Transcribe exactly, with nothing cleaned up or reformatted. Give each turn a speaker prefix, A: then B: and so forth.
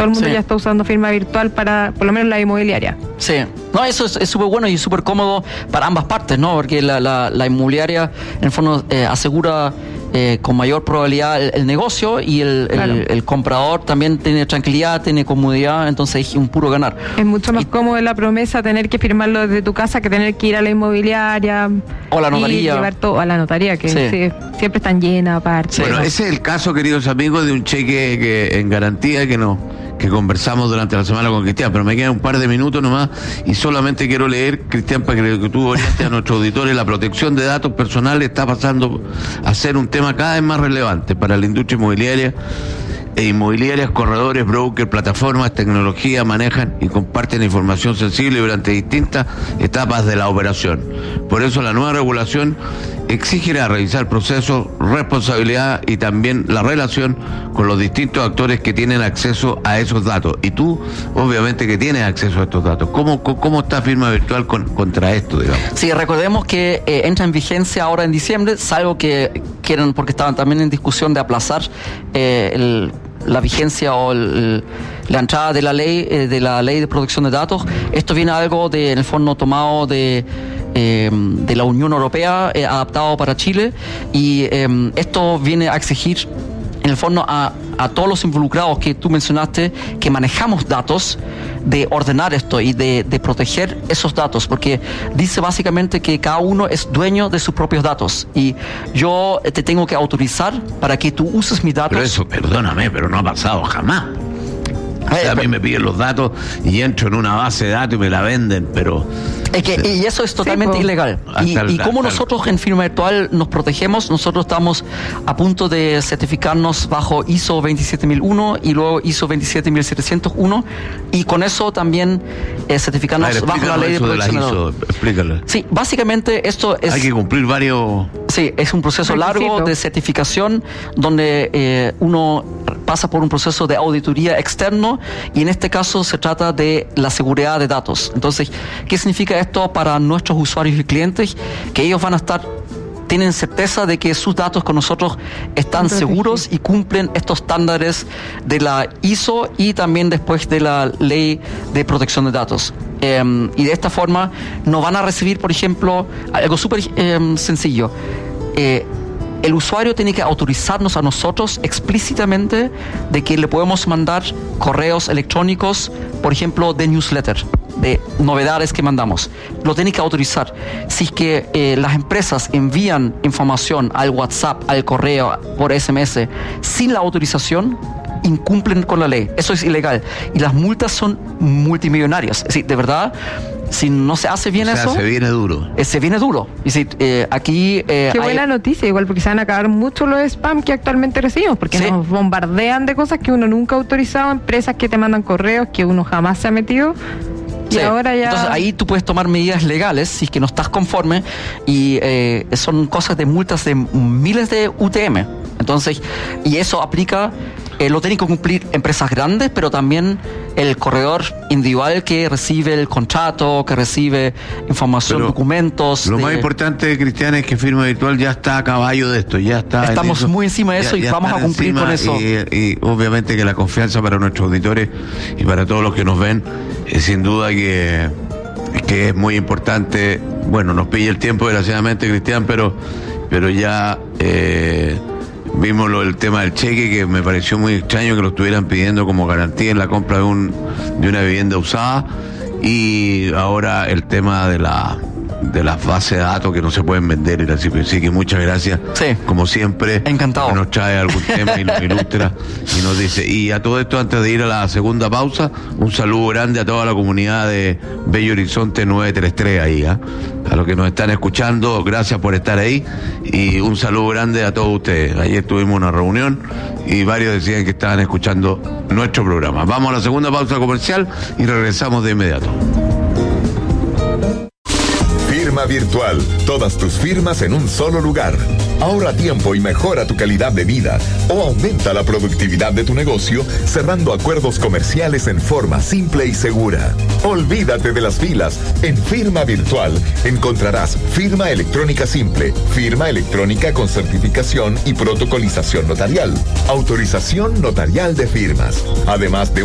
A: todo el mundo
B: sí.
A: ya está usando firma virtual para, por lo menos la inmobiliaria.
B: Sí, no, eso es súper bueno y súper cómodo para ambas partes, ¿no? Porque la, la, la inmobiliaria, en el fondo, eh, asegura eh, con mayor probabilidad el, el negocio y el, claro. el, el comprador también tiene tranquilidad, tiene comodidad, entonces es un puro ganar.
A: Es mucho más
B: y,
A: cómodo la promesa tener que firmarlo desde tu casa que tener que ir a la inmobiliaria
B: o la notaría.
A: Y llevar todo a la notaría, que sí. Sí, siempre están llenas aparte.
C: Sí. Bueno, ese es el caso, queridos amigos, de un cheque que en garantía que no que conversamos durante la semana con Cristian, pero me quedan un par de minutos nomás y solamente quiero leer, Cristian, para que tú orientes a nuestros auditores. La protección de datos personales está pasando a ser un tema cada vez más relevante para la industria inmobiliaria. E inmobiliarias, corredores, brokers, plataformas, tecnología manejan y comparten información sensible durante distintas etapas de la operación. Por eso la nueva regulación exigirá revisar procesos, responsabilidad y también la relación con los distintos actores que tienen acceso a esos datos. Y tú, obviamente, que tienes acceso a estos datos. ¿Cómo, cómo está firma virtual con, contra esto, digamos?
B: Sí, recordemos que eh, entra en vigencia ahora en diciembre, salvo que quieren, porque estaban también en discusión de aplazar eh, el la vigencia o el, la entrada de la ley eh, de la ley de protección de datos. Esto viene algo de, en el fondo, tomado de eh, de la Unión Europea, eh, adaptado para Chile, y eh, esto viene a exigir, en el fondo, a, a todos los involucrados que tú mencionaste, que manejamos datos, de ordenar esto y de, de proteger esos datos, porque dice básicamente que cada uno es dueño de sus propios datos y yo te tengo que autorizar para que tú uses mis datos.
C: Pero eso, perdóname, pero no ha pasado jamás. O sea, a mí me piden los datos y entro en una base de datos y me la venden, pero...
B: Es que, y eso es totalmente sí, ilegal. Y, el, y como nosotros en firma virtual nos protegemos, nosotros estamos a punto de certificarnos bajo I S O veintisiete mil uno y luego I S O veintisiete mil setecientos uno, y con eso también eh, certificarnos ver, bajo la ley de protección de datos.
C: Explícalo.
B: Sí, básicamente esto es...
C: Hay que cumplir varios...
B: Sí, es un proceso largo de certificación donde eh, uno pasa por un proceso de auditoría externo y en este caso se trata de la seguridad de datos. Entonces, ¿qué significa esto para nuestros usuarios y clientes? Que ellos van a estar, tienen certeza de que sus datos con nosotros están seguros y cumplen estos estándares de la I S O y también después de la ley de protección de datos. Eh, y de esta forma no van a recibir, por ejemplo, algo súper eh, sencillo. Eh, el usuario tiene que autorizarnos a nosotros explícitamente de que le podemos mandar correos electrónicos, por ejemplo, de newsletter, de novedades que mandamos. Lo tiene que autorizar. Si es que eh, las empresas envían información al WhatsApp, al correo, por S M S, sin la autorización, incumplen con la ley. Eso es ilegal. Y las multas son multimillonarias. Es decir, de verdad, si no se hace bien
C: o sea,
B: eso...
C: se viene duro.
B: Eh, se viene duro. Y si, eh, aquí... Eh,
A: Qué
B: hay...
A: buena noticia, igual, porque se van a acabar mucho los spam que actualmente recibimos, porque sí. Nos bombardean de cosas que uno nunca ha autorizado, empresas que te mandan correos que uno jamás se ha metido. Y sí. Ahora ya...
B: Entonces ahí tú puedes tomar medidas legales si es que no estás conforme y eh, son cosas de multas de miles de U T M. Entonces, y eso aplica... Eh, lo tienen que cumplir empresas grandes, pero también el corredor individual que recibe el contrato, que recibe información, pero documentos.
C: Lo
B: de...
C: más importante, Cristian, es que Firma Virtual ya está a caballo de esto, ya está.
B: Estamos en muy encima de eso ya, y ya vamos a cumplir con eso.
C: Y, y obviamente que la confianza para nuestros auditores y para todos los que nos ven, es sin duda que, que es muy importante. Bueno, nos pilla el tiempo, desgraciadamente, Cristian, pero, pero ya... Eh, Vimos lo, el tema del cheque, que me pareció muy extraño que lo estuvieran pidiendo como garantía en la compra de un de una vivienda usada, y ahora el tema de la de las bases de datos que no se pueden vender y así. Así que muchas gracias,
B: sí.
C: Como siempre.
B: Encantado.
C: Que nos trae algún tema y nos ilustra y nos dice. Y a todo esto, antes de ir a la segunda pausa, un saludo grande a toda la comunidad de Bello Horizonte nueve treinta y tres ahí, ¿eh? A los que nos están escuchando, gracias por estar ahí y un saludo grande a todos ustedes. Ayer tuvimos una reunión y varios decían que estaban escuchando nuestro programa. Vamos a la segunda pausa comercial y regresamos de inmediato.
D: Firma Virtual, todas tus firmas en un solo lugar. Ahorra tiempo y mejora tu calidad de vida, o aumenta la productividad de tu negocio cerrando acuerdos comerciales en forma simple y segura. Olvídate de las filas. En Firma Virtual encontrarás firma electrónica simple, firma electrónica con certificación y protocolización notarial, autorización notarial de firmas, además de